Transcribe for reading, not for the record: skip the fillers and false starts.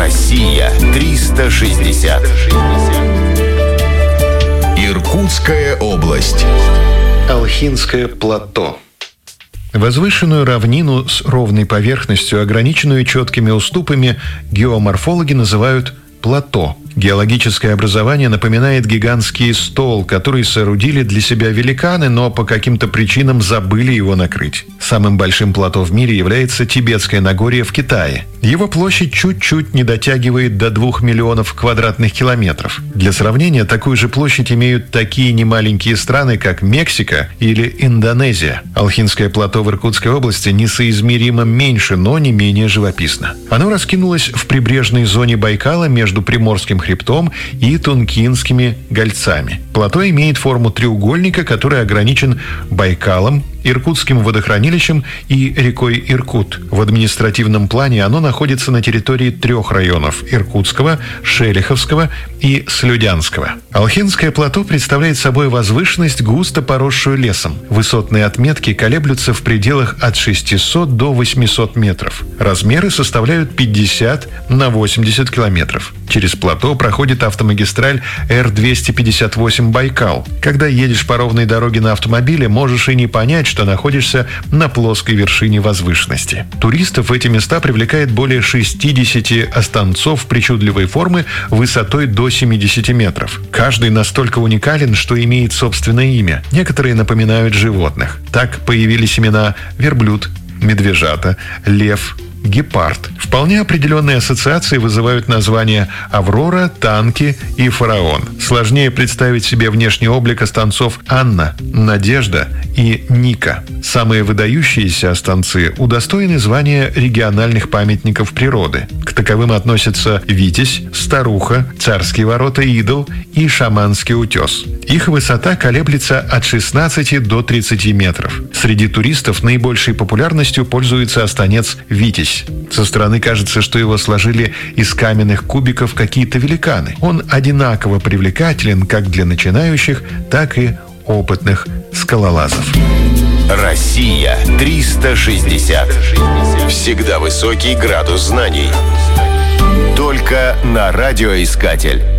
Россия 360. Иркутская область. Алхинское плато. Возвышенную равнину с ровной поверхностью, ограниченную четкими уступами, геоморфологи называют плато. Геологическое образование напоминает гигантский стол, который соорудили для себя великаны, но по каким-то причинам забыли его накрыть. Самым большим плато в мире является Тибетское Нагорье в Китае. Его площадь чуть-чуть не дотягивает до 2 миллионов квадратных километров. Для сравнения, такую же площадь имеют такие немаленькие страны, как Мексика или Индонезия. Алхинское плато в Иркутской области несоизмеримо меньше, но не менее живописно. Оно раскинулось в прибрежной зоне Байкала между Приморским хребтом и Тункинскими гольцами. Плато имеет форму треугольника, который ограничен Байкалом, Иркутским водохранилищем и рекой Иркут. В административном плане оно находится на территории 3 районов – Иркутского, Шелиховского и Слюдянского. Алхинское плато представляет собой возвышенность, густо поросшую лесом. Высотные отметки колеблются в пределах от 600 до 800 метров. Размеры составляют 50 на 80 километров. Через плато проходит автомагистраль Р-258 «Байкал». Когда едешь по ровной дороге на автомобиле, можешь и не понять, что находишься на плоской вершине возвышенности. Туристов в эти места привлекает более 60 останцов причудливой формы высотой до 70 метров. Каждый настолько уникален, что имеет собственное имя. Некоторые напоминают животных. Так появились имена верблюд, медвежата, лев, гепард. Вполне определенные ассоциации вызывают названия «Аврора», «Танки» и «Фараон». Сложнее представить себе внешний облик останцов «Анна», «Надежда» и «Ника». Самые выдающиеся останцы удостоены звания региональных памятников природы. К таковым относятся Витязь, Старуха, Царские ворота, Идол и Шаманский утес. Их высота колеблется от 16 до 30 метров. Среди туристов наибольшей популярностью пользуется останец Витязь. Со стороны кажется, что его сложили из каменных кубиков какие-то великаны. Он одинаково привлекателен как для начинающих, так и опытных скалолазов. Россия 360. Всегда высокий градус знаний. Только на радиоискатель.